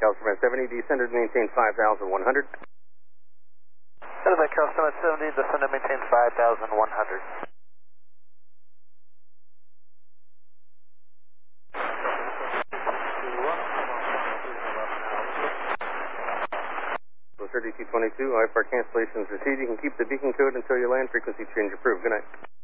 Calcom 70, descended, maintain 5,100. Cedar Calcom 70, descended, maintain 5,100. So 3222, IFR cancellations received. You can keep the beacon code until you land. Frequency change approved. Good night.